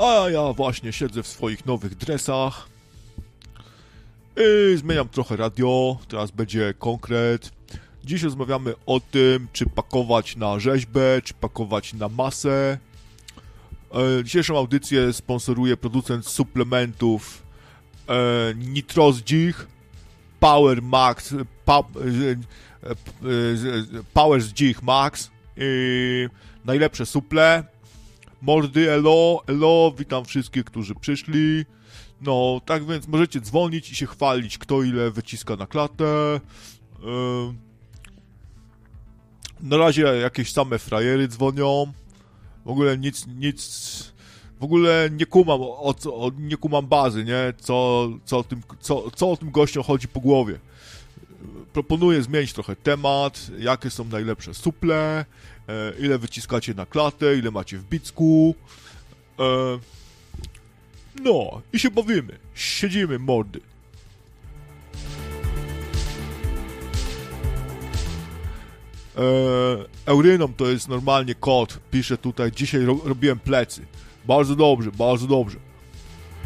A ja właśnie siedzę w swoich nowych dresach i zmieniam trochę radio, teraz będzie konkret. Dziś rozmawiamy o tym, czy pakować na rzeźbę, czy pakować na masę. Dzisiejszą audycję sponsoruje producent suplementów Nitrozdź, Power Max, Power Zdź Max i najlepsze suple. Mordy, elo, witam wszystkich, którzy przyszli. No, tak więc możecie dzwonić i się chwalić, kto ile wyciska na klatę. Na razie jakieś same frajery dzwonią. W ogóle nic, w ogóle nie kumam, nie kumam bazy, nie? Co o tym gościom chodzi po głowie. Proponuję zmienić trochę temat, jakie są najlepsze suple, ile wyciskacie na klatę, ile macie w bicku. No, i się bawimy. Siedzimy, mordy. Eurynom to jest normalnie kot. Pisze tutaj, dzisiaj robiłem plecy. Bardzo dobrze, bardzo dobrze.